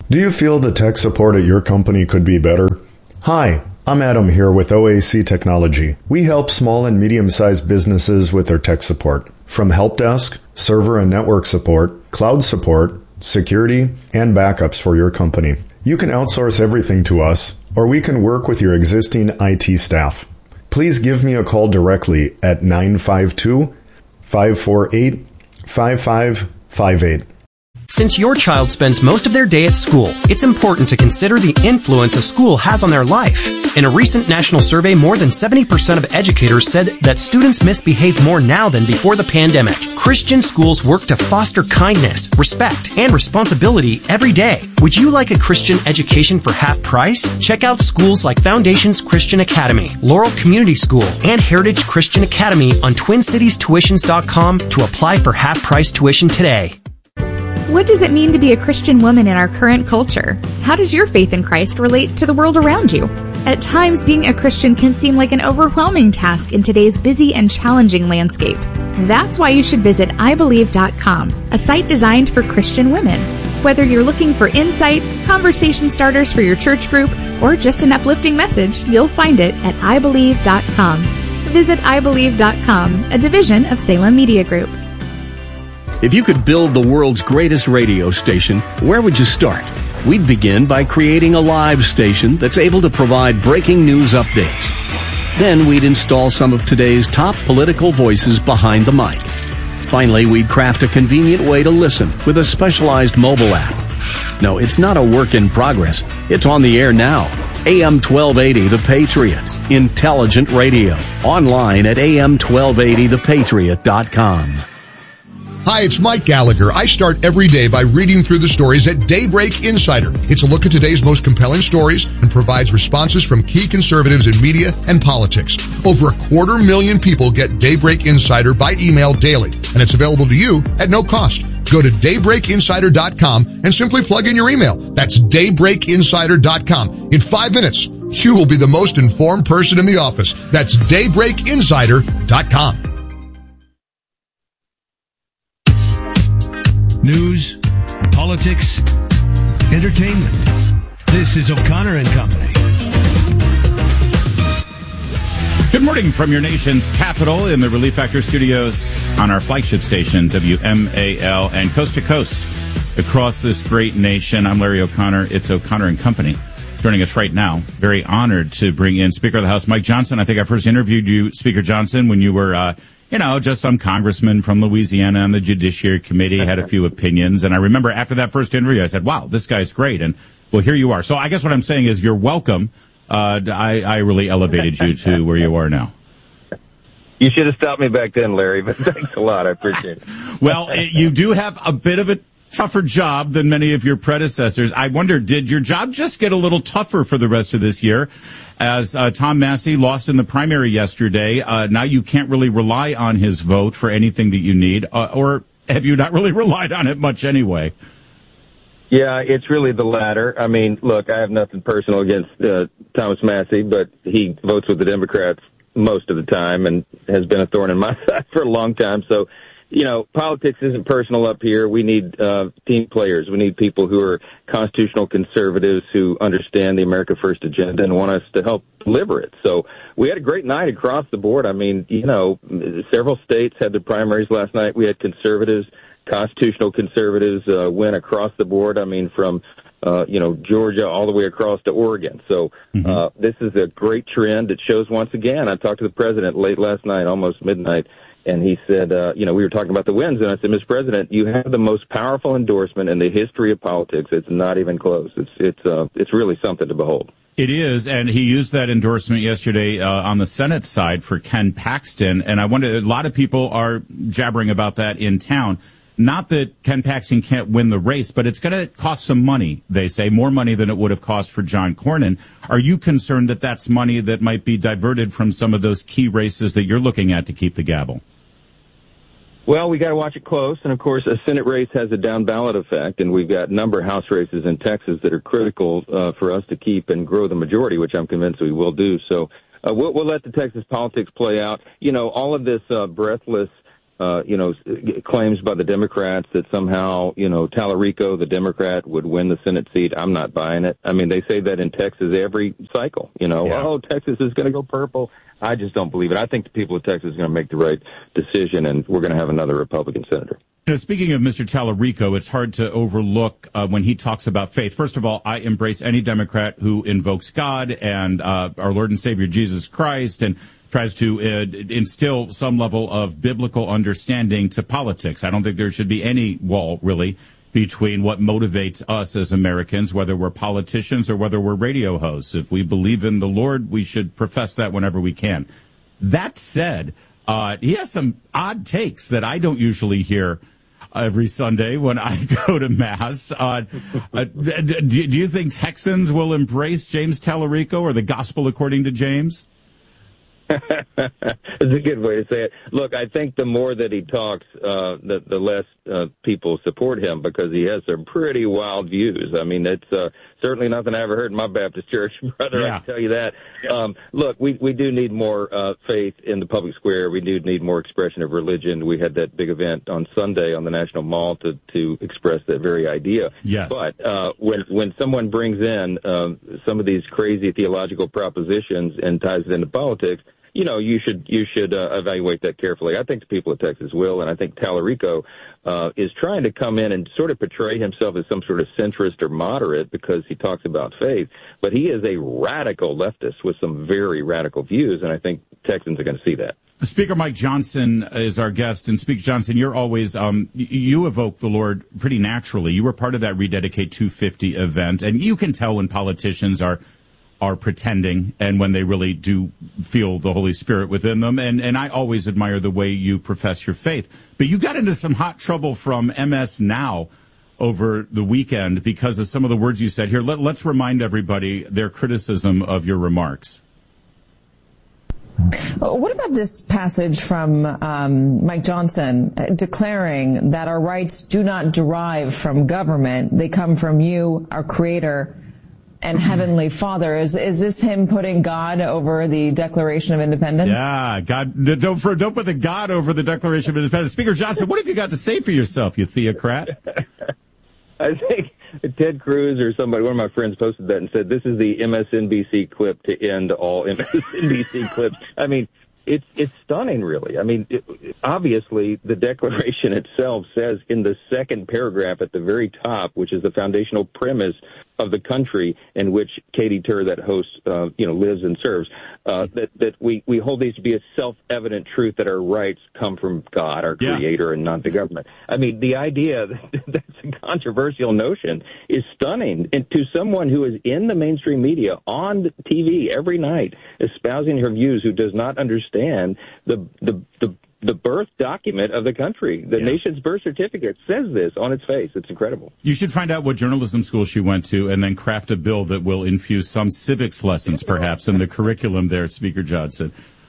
Do you feel the tech support at your company could be better? Hi, I'm Adam here with OAC Technology. We help small and medium-sized businesses with their tech support. From help desk, server and network support, cloud support, security, and backups for your company. You can outsource everything to us, or we can work with your existing IT staff. Please give me a call directly at 952-548-5558. Since your child spends most of their day at school, it's important to consider the influence a school has on their life. In a recent national survey, more than 70% of educators said that students misbehave more now than before the pandemic. Christian schools work to foster kindness, respect, and responsibility every day. Would you like a Christian education for half price? Check out schools like Foundations Christian Academy, Laurel Community School, and Heritage Christian Academy on TwinCitiesTuitions.com to apply for half price tuition today. What does it mean to be a Christian woman in our current culture? How does your faith in Christ relate to the world around you? At times, being a Christian can seem like an overwhelming task in today's busy and challenging landscape. That's why you should visit iBelieve.com, a site designed for Christian women. Whether you're looking for insight, conversation starters for your church group, or just an uplifting message, you'll find it at iBelieve.com. Visit iBelieve.com, a division of Salem Media Group. If you could build the world's greatest radio station, where would you start? We'd begin by creating a live station that's able to provide breaking news updates. Then we'd install some of today's top political voices behind the mic. Finally, we'd craft a convenient way to listen with a specialized mobile app. No, it's not a work in progress. It's on the air now. AM 1280 The Patriot. Intelligent radio. Online at am1280thepatriot.com. Hi, it's Mike Gallagher. I start every day by reading through the stories at Daybreak Insider. It's a look at today's most compelling stories and provides responses from key conservatives in media and politics. Over 250,000 people get Daybreak Insider by email daily, and it's available to you at no cost. Go to daybreakinsider.com and simply plug in your email. That's daybreakinsider.com. In 5 minutes, you will be the most informed person in the office. That's daybreakinsider.com. News, politics, entertainment. This is O'Connor and Company. Good morning from your nation's capital in the Relief Factor studios on our flagship station, WMAL, and coast to coast across this great nation. I'm Larry O'Connor. It's O'Connor and Company. Joining us right now, very honored to bring in Speaker of the House, Mike Johnson. I think I first interviewed you, Speaker Johnson, when you were just some congressman from Louisiana on the Judiciary Committee, had a few opinions. And I remember after that first interview, I said, wow, this guy's great. And, well, here you are. So I guess what I'm saying is you're welcome. I really elevated you to where you are now. You should have stopped me back then, Larry, but thanks a lot. I appreciate it. Well, you do have a bit of a tougher job than many of your predecessors. I wonder, did your job just get a little tougher for the rest of this year? As Tom Massie lost in the primary yesterday, now you can't really rely on his vote for anything that you need, or have you not really relied on it much anyway? Yeah, it's really the latter. I mean, look, I have nothing personal against Thomas Massie, but he votes with the Democrats most of the time and has been a thorn in my side for a long time. So, politics isn't personal up here. We need team players. We need people who are constitutional conservatives who understand the America First agenda and want us to help deliver it. So we had a great night across the board. I mean, several states had their primaries last night. We had conservatives, constitutional conservatives win across the board. I mean, from Georgia all the way across to Oregon. So this is a great trend. It shows once again. I talked to the president late last night, almost midnight, and he said, we were talking about the wins, and I said, Mr. President, you have the most powerful endorsement in the history of politics. It's not even close. It's really something to behold. It is, and he used that endorsement yesterday on the Senate side for Ken Paxton, and I wonder, a lot of people are jabbering about that in town. Not that Ken Paxton can't win the race, but it's going to cost some money, they say, more money than it would have cost for John Cornyn. Are you concerned that that's money that might be diverted from some of those key races that you're looking at to keep the gavel? Well, we got to watch it close, and of course, a Senate race has a down ballot effect, and we've got a number of House races in Texas that are critical for us to keep and grow the majority, which I'm convinced we will do. So we'll let the Texas politics play out. All of this breathless claims by the Democrats that somehow, Tallarico, the Democrat, would win the Senate seat. I'm not buying it. I mean, they say that in Texas every cycle, oh, Texas is going to go purple. I just don't believe it. I think the people of Texas are going to make the right decision, and we're going to have another Republican senator. Speaking of Mr. Tallarico, it's hard to overlook when he talks about faith. First of all, I embrace any Democrat who invokes God and our Lord and Savior Jesus Christ and tries to instill some level of biblical understanding to politics. I don't think there should be any wall, really, between what motivates us as Americans, whether we're politicians or whether we're radio hosts. If we believe in the Lord, we should profess that whenever we can. That said, he has some odd takes that I don't usually hear every Sunday when I go to Mass. Do you think Texans will embrace James Tallarico or the gospel according to James? It's a good way to say it. Look, I think the more that he talks, the less people support him because he has some pretty wild views. I mean, it's certainly nothing I ever heard in my Baptist church, brother. Yeah. I can tell you that. Look, we do need more faith in the public square. We do need more expression of religion. We had that big event on Sunday on the National Mall to express that very idea. Yes. But when someone brings in some of these crazy theological propositions and ties it into politics, you should evaluate that carefully. I think the people of Texas will, and I think Tallarico is trying to come in and sort of portray himself as some sort of centrist or moderate because he talks about faith, but he is a radical leftist with some very radical views, and I think Texans are going to see that. Speaker Mike Johnson is our guest, and Speaker Johnson, you're always you evoke the Lord pretty naturally. You were part of that Rededicate 250 event, and you can tell when politicians are pretending and when they really do feel the Holy Spirit within them. And I always admire the way you profess your faith. But you got into some hot trouble from MS Now over the weekend because of some of the words you said here. Let's remind everybody their criticism of your remarks. What about this passage from Mike Johnson declaring that our rights do not derive from government? They come from you, our Creator, and Heavenly Father. Is this him putting God over the Declaration of Independence? Yeah, God. Don't put the God over the Declaration of Independence. Speaker Johnson, what have you got to say for yourself, you theocrat? I think Ted Cruz or somebody, one of my friends posted that and said, this is the MSNBC clip to end all MSNBC clips. I mean, it's stunning, really. I mean, obviously, the Declaration itself says in the second paragraph at the very top, which is the foundational premise of the country in which Katie Tur, that host, lives and serves, that we hold these to be a self-evident truth that our rights come from God, our Creator, and not the government. I mean, the idea that that's a controversial notion is stunning. And to someone who is in the mainstream media, on TV every night, espousing her views, who does not understand the birth document of the country. The nation's birth certificate says this on its face. It's incredible. You should find out what journalism school she went to and then craft a bill that will infuse some civics lessons, perhaps, in the curriculum there, Speaker Johnson.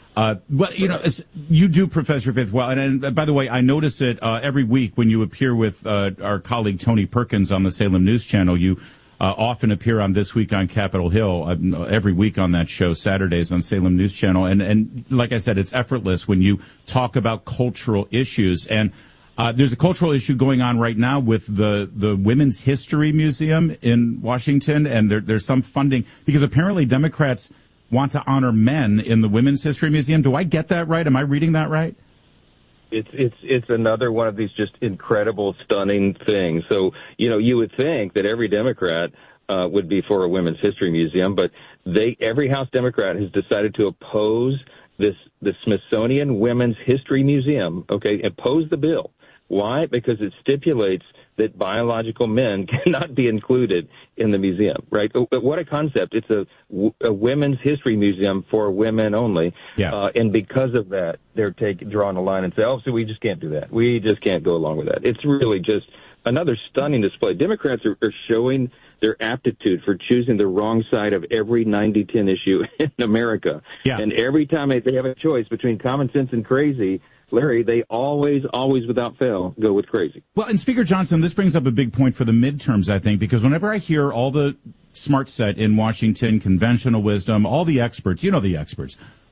You do profess your faith well. And by the way, I notice it every week when you appear with our colleague Tony Perkins on the Salem News Channel. You often appear on This Week on Capitol Hill, every week on that show, Saturdays on Salem News Channel. And like I said, it's effortless when you talk about cultural issues. And there's a cultural issue going on right now with the Women's History Museum in Washington. And there's some funding because apparently Democrats want to honor men in the Women's History Museum. Do I get that right? Am I reading that right? It's another one of these just incredible, stunning things. So, you would think that every Democrat would be for a women's history museum, but every House Democrat has decided to oppose the Smithsonian Women's History Museum, oppose the bill. Why? Because it stipulates that biological men cannot be included in the museum, right? What a concept. It's a women's history museum for women only. Yeah. And because of that, they're drawing a line and say, so we just can't do that. We just can't go along with that. It's really just another stunning display. Democrats are showing their aptitude for choosing the wrong side of every 90-10 issue in America. Yeah. And every time they have a choice between common sense and crazy, Larry, they always, without fail, go with crazy. Well, and Speaker Johnson, this brings up a big point for the midterms, I think, because whenever I hear all the smart set in Washington, conventional wisdom, all the experts, the experts,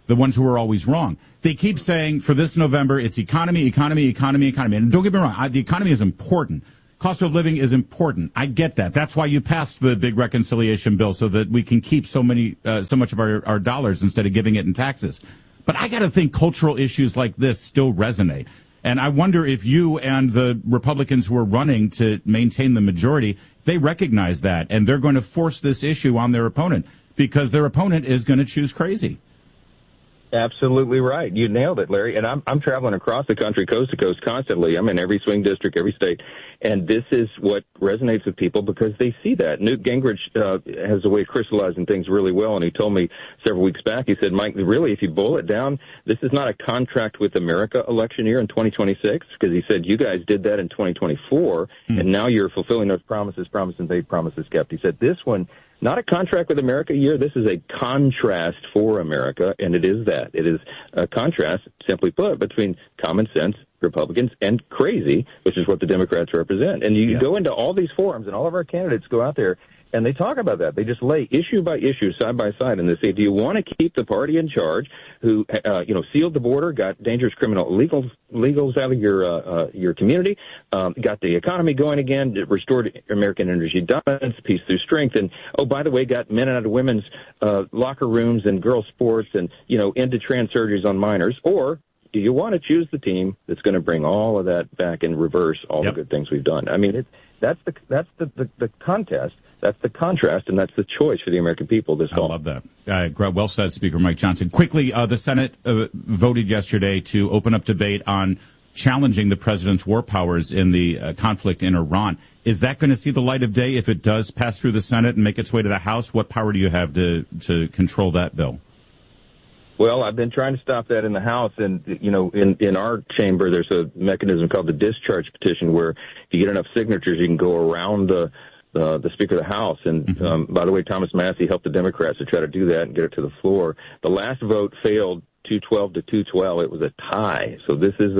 the ones who are always wrong. They keep saying for this November, it's economy. And don't get me wrong, the economy is important. Cost of living is important. I get that. That's why you passed the big reconciliation bill, so that we can keep so much of our dollars instead of giving it in taxes. But I got to think cultural issues like this still resonate. And I wonder if you and the Republicans who are running to maintain the majority, they recognize that, and they're going to force this issue on their opponent, because their opponent is going to choose crazy. Absolutely right. You nailed it, Larry. And I'm traveling across the country, coast to coast, constantly. I'm in every swing district, every state. And this is what resonates with people because they see that. Newt Gingrich has a way of crystallizing things really well. And he told me several weeks back, he said, Mike, really, if you boil it down, this is not a contract with America election year in 2026, because he said, you guys did that in 2024, and now you're fulfilling those promises made, promises kept. He said, this one, not a contract with America year. This is a contrast for America, and it is that. It is a contrast, simply put, between common sense Republicans and crazy, which is what the Democrats represent. And you go into all these forums, and all of our candidates go out there, and they talk about that. They just lay issue by issue, side by side, and they say, do you want to keep the party in charge who, sealed the border, got dangerous criminal illegals out of your community, got the economy going again, restored American energy dominance, peace through strength, and, oh, by the way, got men out of women's locker rooms and girls' sports and, ended trans surgeries on minors? Or do you want to choose the team that's going to bring all of that back and reverse all the good things we've done? I mean, that's the contest. That's the contrast, and that's the choice for the American people this fall. I love that. Well said, Speaker Mike Johnson. Quickly, the Senate voted yesterday to open up debate on challenging the president's war powers in the conflict in Iran. Is that going to see the light of day if it does pass through the Senate and make its way to the House? What power do you have to control that bill? Well, I've been trying to stop that in the House, and, in our chamber, there's a mechanism called the discharge petition where if you get enough signatures, you can go around the Speaker of the House. And, by the way, Thomas Massey helped the Democrats to try to do that and get it to the floor. The last vote failed 212 to 212. It was a tie. So this is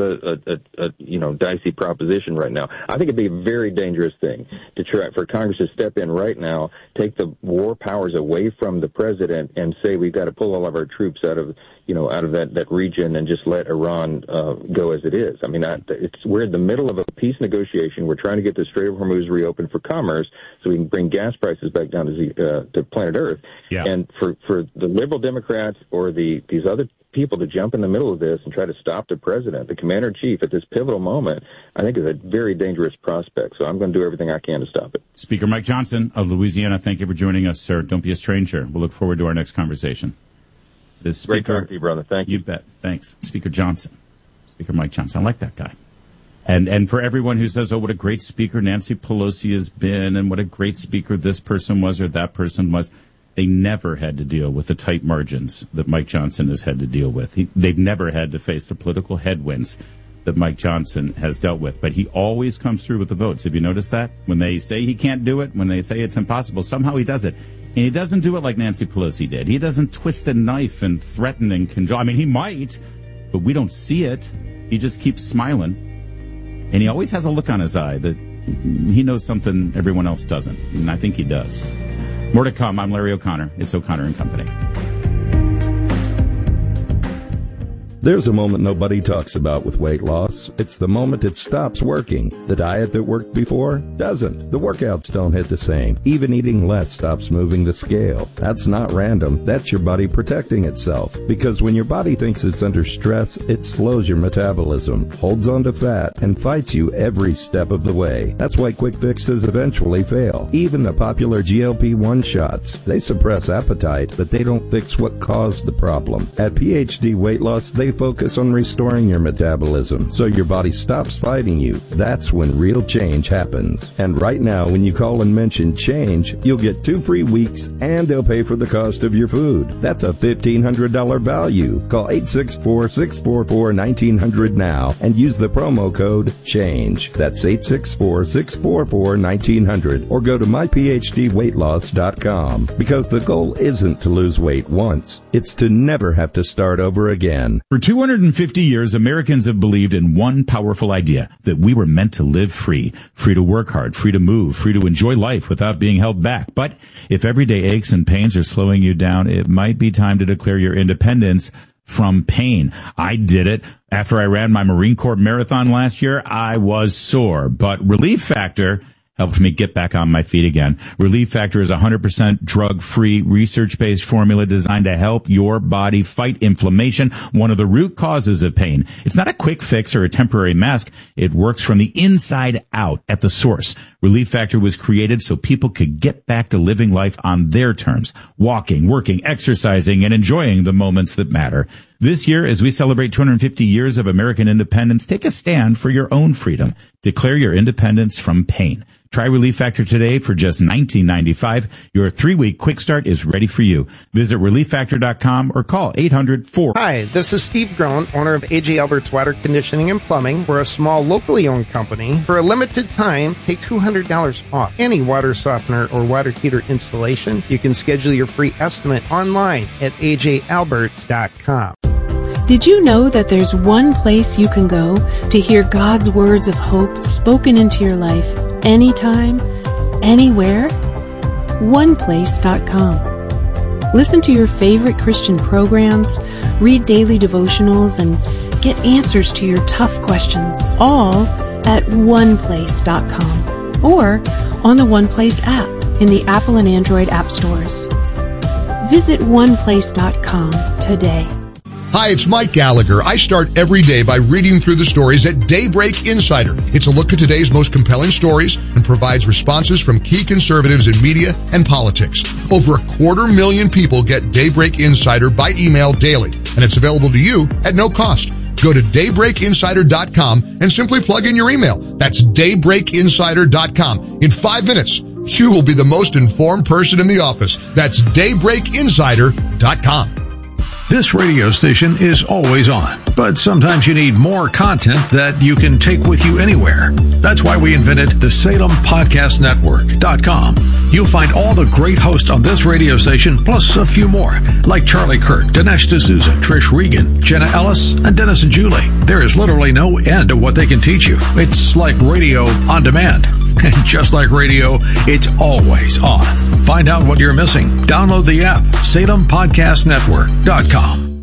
a dicey proposition right now. I think it'd be a very dangerous thing to try for Congress to step in right now, take the war powers away from the president and say we've got to pull all of our troops out of that region and just let Iran go as it is. I mean, we're in the middle of a peace negotiation. We're trying to get the Strait of Hormuz reopened for commerce so we can bring gas prices back down to planet Earth. Yeah. And for the liberal Democrats or these other people to jump in the middle of this and try to stop the president, the commander-in-chief, at this pivotal moment, I think is a very dangerous prospect. So I'm going to do everything I can to stop it. Speaker Mike Johnson of Louisiana, thank you for joining us, sir. Don't be a stranger. We'll look forward to our next conversation. Great talking to you, brother. Thank you. You bet. Thanks. Speaker Johnson. Speaker Mike Johnson. I like that guy. And for everyone who says, oh, what a great speaker Nancy Pelosi has been and what a great speaker this person was or that person was, they never had to deal with the tight margins that Mike Johnson has had to deal with. They've never had to face the political headwinds that Mike Johnson has dealt with. But he always comes through with the votes. Have you noticed that? When they say he can't do it, when they say it's impossible, somehow he does it. And he doesn't do it like Nancy Pelosi did. He doesn't twist a knife and threaten and cajole. I mean, he might, but we don't see it. He just keeps smiling. And he always has a look on his eye that he knows something everyone else doesn't. And I think he does. More to come. I'm Larry O'Connor. It's O'Connor and Company. There's a moment nobody talks about with weight loss. It's the moment it stops working. The diet that worked before doesn't. The workouts don't hit the same. Even eating less stops moving the scale. That's not random. That's your body protecting itself. Because when your body thinks it's under stress, it slows your metabolism, holds on to fat, and fights you every step of the way. That's why quick fixes eventually fail. Even the popular GLP-1 shots. They suppress appetite, but they don't fix what caused the problem. At PhD Weight Loss, they focus on restoring your metabolism so your body stops fighting you. That's when real change happens. And right now, when you call and mention change, you'll get 2 free weeks and they'll pay for the cost of your food. That's a $1,500 value. Call 864-644-1900 now and use the promo code CHANGE. That's 864-644-1900 or go to myphdweightloss.com, because the goal isn't to lose weight once. It's to never have to start over again. For 250 years, Americans have believed in one powerful idea, that we were meant to live free to work hard, free to move, free to enjoy life without being held back. But if everyday aches and pains are slowing you down, it might be time to declare your independence from pain. I did it. After I ran my Marine Corps marathon last year, I was sore, but Relief Factor helped me get back on my feet again. Relief Factor is a 100% drug-free, research-based formula designed to help your body fight inflammation, one of the root causes of pain. It's not a quick fix or a temporary mask. It works from the inside out at the source. Relief Factor was created so people could get back to living life on their terms, walking, working, exercising, and enjoying the moments that matter. This year, as we celebrate 250 years of American independence, take a stand for your own freedom. Declare your independence from pain. Try Relief Factor today for just $19.95. Your 3-week quick start is ready for you. Visit ReliefFactor.com or call 800-4. Hi, this is Steve Groen, owner of AJ Albert's Water Conditioning and Plumbing. We're a small, locally owned company. For a limited time, take $200 off any water softener or water heater installation. You can schedule your free estimate online at AJAlberts.com. Did you know that there's one place you can go to hear God's words of hope spoken into your life anytime, anywhere? OnePlace.com. Listen to your favorite Christian programs, read daily devotionals, and get answers to your tough questions, all at OnePlace.com or on the OnePlace app in the Apple and Android app stores. Visit OnePlace.com today. Hi, it's Mike Gallagher. I start every day by reading through the stories at Daybreak Insider. It's a look at today's most compelling stories and provides responses from key conservatives in media and politics. Over 250,000 people get Daybreak Insider by email daily, and it's available to you at no cost. Go to daybreakinsider.com and simply plug in your email. That's daybreakinsider.com. In 5 minutes, you will be the most informed person in the office. That's daybreakinsider.com. This radio station is always on, but sometimes you need more content that you can take with you anywhere. That's why we invented the SalemPodcastNetwork.com. You'll find all the great hosts on this radio station, plus a few more, like Charlie Kirk, Dinesh D'Souza, Trish Regan, Jenna Ellis, and Dennis and Julie. There is literally no end to what they can teach you. It's like radio on demand. And just like radio, it's always on. Find out what you're missing. Download the app, SalemPodcastNetwork.com.